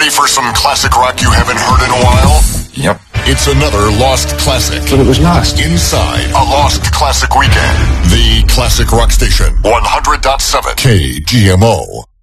Ready for some classic rock you haven't heard in a while? Yep. It's another Lost Classic. But it was lost. Inside a Lost Classic Weekend. The Classic Rock Station. 100.7 KGMO.